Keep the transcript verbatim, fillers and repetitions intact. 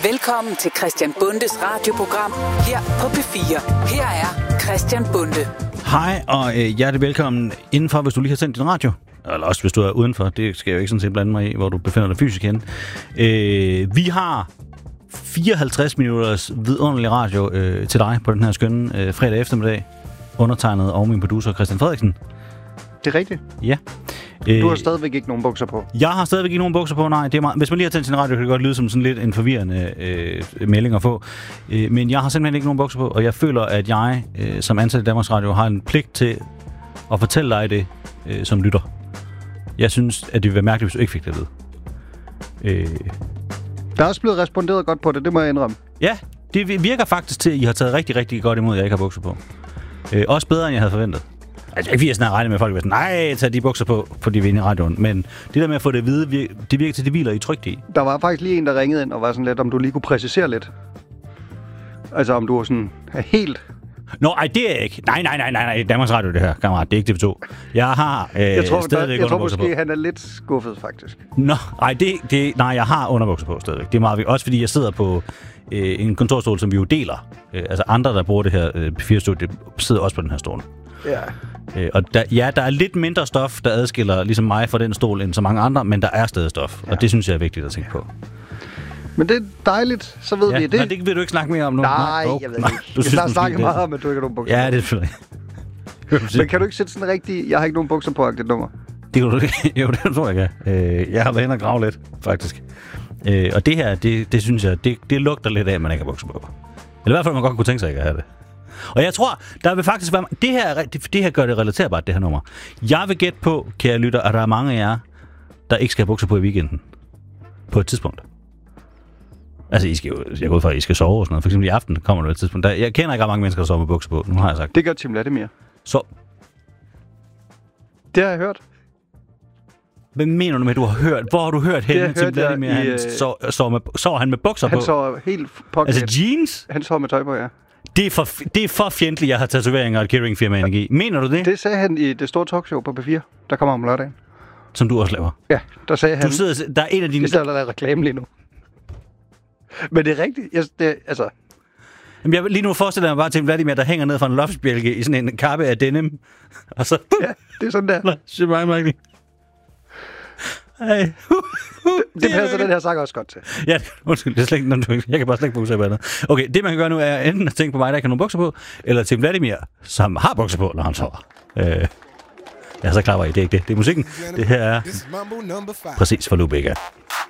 Velkommen til Christian Bundes radioprogram her på P fire. Her er Christian Bunde. Hej og øh, hjertelig velkommen indenfor, hvis du lige har sendt din radio. Eller også hvis du er udenfor. Det skal jeg jo ikke sådan set blande mig i, hvor du befinder dig fysisk henne. Øh, vi har fireoghalvtreds minutters vidunderlig radio øh, til dig på den her skønne øh, fredag eftermiddag. Undertegnet og min producer Christian Frederiksen. Det er rigtigt. Ja. Du har stadigvæk ikke nogen bukser på. Jeg har stadigvæk ikke nogen bukser på, nej. Det er meget. Hvis man lige har tændt sin radio, kan det godt lyde som sådan lidt en forvirrende øh, melding at få. Øh, men jeg har simpelthen ikke nogen bukser på, og jeg føler, at jeg øh, som ansat i Danmarks Radio har en pligt til at fortælle dig det øh, som lytter. Jeg synes, at det ville være mærkeligt, hvis du ikke fik det at vide. Øh. Der er også blevet responderet godt på det, det må jeg indrømme. Ja, det virker faktisk til, at I har taget rigtig, rigtig godt imod, at jeg ikke har bukser på. Øh, også bedre, end jeg havde forventet. Altså, ikke fordi jeg snart regner med, at folk vil sige, nej, tag de bukser på, fordi vi er inde i radioen. Men det der med at få det at vide, det virker til, at det hviler i trygt i. Der var faktisk lige en, der ringede ind og var sådan lidt, om du lige kunne præcisere lidt. Altså, om du var sådan helt... Nå, ej, det er jeg ikke. Nej, nej, nej, nej, nej. Danmarks Radio, det her, kammerat. Det er ikke T V to. Jeg har øh, jeg tror, stadigvæk der, jeg tror måske, på. han er lidt skuffet, faktisk. Nå, ej, det, det, nej, jeg har underbukser på stadigvæk. Det er meget vigtigt. Også fordi jeg sidder på øh, en kontorstol, som vi jo deler. Øh, altså andre, der bruger det her øh, P fire-studie, sidder også på den her stol. Ja. Øh, og der, ja, der er lidt mindre stof, der adskiller ligesom mig fra den stol, end så mange andre, men der er stadig stof. Ja. Og det synes jeg er vigtigt at tænke på. Men det er dejligt, så ved ja, vi det. Nej, det vil du ikke snakke mere om nu. Nej, oh, jeg ved nej, ikke. Du jeg synes har snakket meget om, at du ikke har nogen bukser. Ja, det er selvfølgelig. Men kan du ikke sætte sådan en rigtig, jeg har ikke nogen bukser på, agtigt nummer? Det kan du ikke. Jo, det tror jeg, jeg øh, Jeg har været inde og grave lidt, faktisk. Øh, og det her, det, det synes jeg, det, det lugter lidt af, at man ikke har bukser på. Eller i hvert fald, man godt kunne tænke sig ikke at have det. Og jeg tror, der vil faktisk være... Det her, det, det her gør det relaterbart, det her nummer. Jeg vil gætte på, kære lytter, at der er mange af jer, der ikke skal have bukser på i weekenden. På et tidspunkt. Altså, I skal jo, jeg går ud fra, at I skal sove og sådan noget. For eksempel i aften kommer der et tidspunkt. Der, jeg kender ikke ret mange mennesker, der sover med bukser på. Nu har jeg sagt. Det gør Tim Vladimir. Så. Det har jeg hørt. Hvad mener du med, at du har hørt? Hvor har du hørt henne, Tim Vladimir? Han øh... sover, sover, med, sover han med bukser han på? Han sover helt påklædt. Altså jeans? Han sover med tøj på, ja. Det er for, det er for fjendtligt, jeg har tatoveringer og et cateringfirma energi. Mener du det? Det sagde han i det store talkshow på P fire, der kommer om lørdagen. Som du også laver? Ja, der sagde han... Du sidder, der er en af dine... Jeg sidder og laver reklame lige nu. Men det er rigtigt. Jeg, det, altså... Jamen, jeg lige nu forestiller mig bare til Vladimir, der hænger ned fra en loftsbjælke i sådan en kappe af denim. Og så... Ja, det er sådan der. Det er meget mærkeligt. Hey. det, det passer den her sang også godt til. Ja, undskyld, det er slet ikke, jeg kan bare slet ikke fokusere på andet. Okay, det man kan gøre nu er enten at tænke på mig, der ikke har nogen bukser på, eller til Vladimir, som har bukser på, når han sover. Øh, ja, så klar var I, det er ikke det. Det er musikken. Det her er præcis for Lubega.